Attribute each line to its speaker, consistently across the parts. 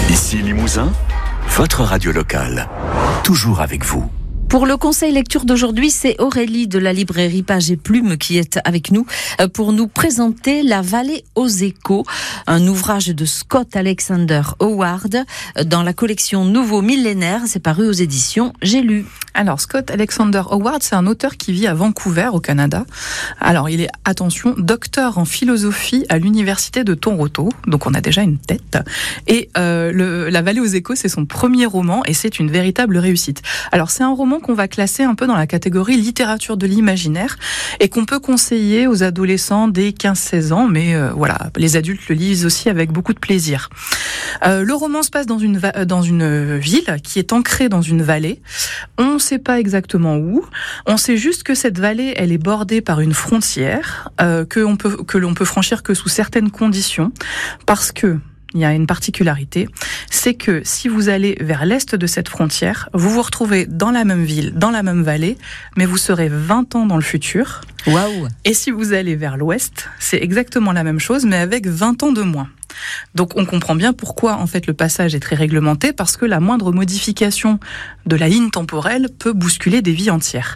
Speaker 1: Ici Limousin, votre radio locale, toujours avec vous.
Speaker 2: Pour le conseil lecture d'aujourd'hui, c'est Aurélie de la librairie Page et Plume qui est avec nous pour nous présenter La Vallée aux Échos, un ouvrage de Scott Alexander Howard dans la collection Nouveau Millénaire. C'est paru aux éditions J'ai lu.
Speaker 3: Alors, Scott Alexander Howard, c'est un auteur qui vit à Vancouver, au Canada. Alors, il est, attention, docteur en philosophie à l'université de Toronto. Donc, on a déjà une tête. Et La Vallée aux Échos, c'est son premier roman et c'est une véritable réussite. Alors, c'est un roman qu'on va classer un peu dans la catégorie littérature de l'imaginaire et qu'on peut conseiller aux adolescents dès 15-16 ans. Mais voilà, les adultes le lisent aussi avec beaucoup de plaisir. Le roman se passe dans une ville qui est ancrée dans une vallée. On ne sait pas exactement où. On sait juste que cette vallée, elle est bordée par une frontière que l'on peut franchir que sous certaines conditions, parce que il y a une particularité, c'est que si vous allez vers l'est de cette frontière, vous vous retrouvez dans la même ville, dans la même vallée, mais vous serez 20 ans dans le futur.
Speaker 2: Waouh!
Speaker 3: Et si vous allez vers l'ouest, c'est exactement la même chose, mais avec 20 ans de moins. Donc on comprend bien pourquoi en fait le passage est très réglementé, parce que la moindre modification de la ligne temporelle peut bousculer des vies entières.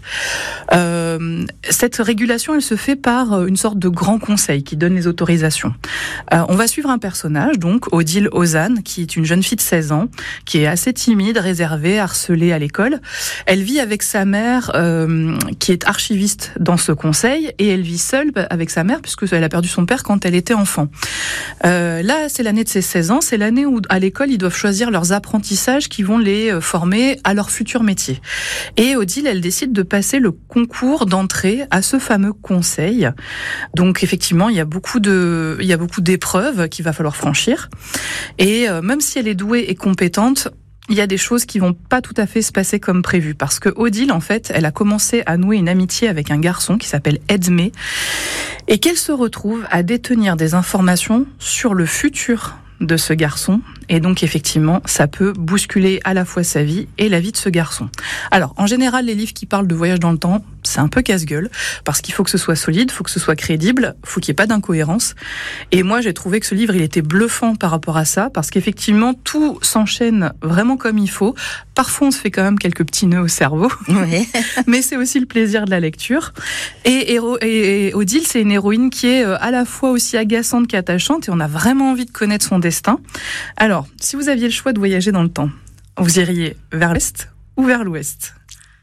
Speaker 3: Cette régulation, elle se fait par une sorte de grand conseil qui donne les autorisations. On va suivre un personnage, donc Odile Ozanne, qui est une jeune fille de 16 ans, qui est assez timide, réservée, harcelée à l'école. Elle vit avec sa mère, qui est archiviste dans ce conseil, et elle vit seule avec sa mère, puisque elle a perdu son père quand elle était enfant. Là, c'est l'année de ses 16 ans, c'est l'année où, à l'école, ils doivent choisir leurs apprentissages qui vont les former à leur futur métier. Et Odile, elle décide de passer le concours d'entrée à ce fameux conseil. Donc, effectivement, il y a beaucoup d'épreuves qu'il va falloir franchir. Et même si elle est douée et compétente, il y a des choses qui vont pas tout à fait se passer comme prévu, parce que Odile, en fait, elle a commencé à nouer une amitié avec un garçon qui s'appelle Edmé, et qu'elle se retrouve à détenir des informations sur le futur de ce garçon. Et donc, effectivement, ça peut bousculer à la fois sa vie et la vie de ce garçon. Alors, en général, les livres qui parlent de voyage dans le temps, c'est un peu casse-gueule, parce qu'il faut que ce soit solide, il faut que ce soit crédible, il faut qu'il n'y ait pas d'incohérence. Et moi, j'ai trouvé que ce livre, il était bluffant par rapport à ça, parce qu'effectivement, tout s'enchaîne vraiment comme il faut. Parfois, on se fait quand même quelques petits nœuds au cerveau. Oui. Mais c'est aussi le plaisir de la lecture. Et Odile, c'est une héroïne qui est à la fois aussi agaçante qu'attachante, et on a vraiment envie de connaître son destin. Alors, si vous aviez le choix de voyager dans le temps, vous iriez vers l'Est ou vers l'Ouest ?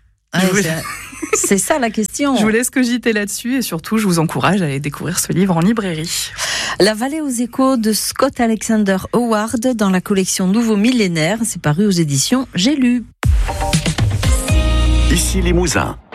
Speaker 2: C'est ça la question.
Speaker 3: Je vous laisse cogiter là-dessus et surtout, je vous encourage à aller découvrir ce livre en librairie.
Speaker 2: La Vallée aux Échos de Scott Alexander Howard dans la collection Nouveau Millénaire. C'est paru aux éditions J'ai lu.
Speaker 1: Ici Limousin.